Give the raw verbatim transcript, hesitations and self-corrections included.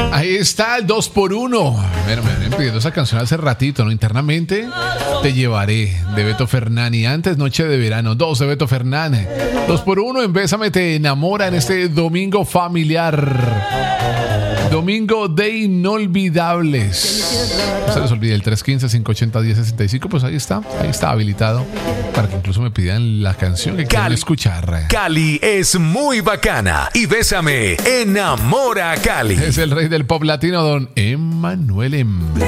Ahí está el dos por uno. Bueno, me habían pedido esa canción hace ratito, ¿no? Internamente, Te llevaré, de Beto Fernán. Y antes, Noche de Verano, dos de Beto Fernán. dos por uno en Bésame Te Enamora en este domingo familiar. Domingo de inolvidables. No se les olvide el tres uno cinco, cinco ocho cero, uno cero seis cinco. Pues ahí está, ahí está habilitado para que incluso me pidan la canción que quieren escuchar. Cali es muy bacana y Bésame enamora a Cali. Es el rey del pop latino, don Emmanuel M.